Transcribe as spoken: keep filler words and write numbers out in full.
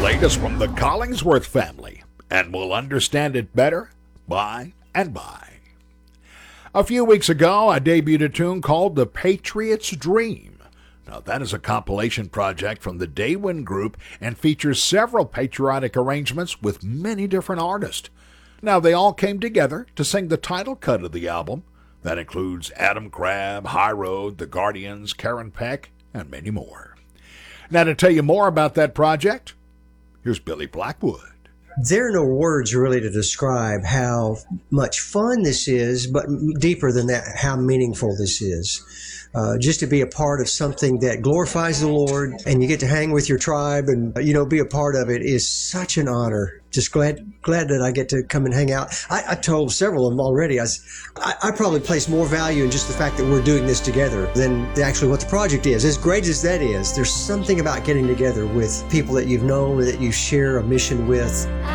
latest from the Collingsworth family, and we'll understand it better by and by. A few weeks ago, I debuted a tune called The Patriot's Dream. Now, that is a compilation project from the Daywin Group and features several patriotic arrangements with many different artists. Now, they all came together to sing the title cut of the album. That includes Adam Crabb, High Road, The Guardians, Karen Peck, and many more. Now, to tell you more about that project, here's Billy Blackwood. There are no words really to describe how much fun this is, but deeper than that, how meaningful this is. Uh, just to be a part of something that glorifies the Lord, and you get to hang with your tribe and, you know, be a part of it is such an honor. Just glad glad that I get to come and hang out. I, I told several of them already, I, I, I probably place more value in just the fact that we're doing this together than actually what the project is. As great as that is, there's something about getting together with people that you've known, that you share a mission with.